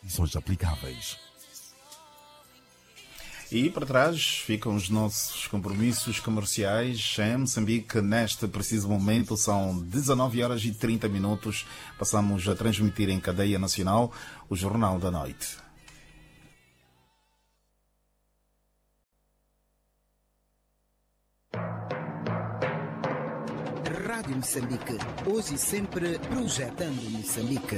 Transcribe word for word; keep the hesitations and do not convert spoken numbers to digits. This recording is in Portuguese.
condições aplicáveis. E para trás ficam os nossos compromissos comerciais em Moçambique. Neste preciso momento são dezanove horas e trinta minutos. Passamos a transmitir em cadeia nacional o Jornal da Noite. Rádio Moçambique, hoje e sempre projetando Moçambique.